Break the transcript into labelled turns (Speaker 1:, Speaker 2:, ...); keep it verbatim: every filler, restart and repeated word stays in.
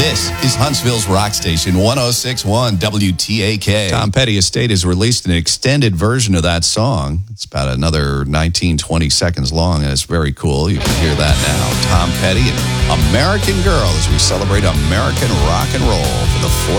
Speaker 1: This is Huntsville's Rock Station, one oh six point one W T A K. Tom Petty Estate has released an extended version of that song. It's about another nineteen, twenty seconds long, and it's very cool. You can hear that now. Tom Petty and American Girl as we celebrate American rock and roll for the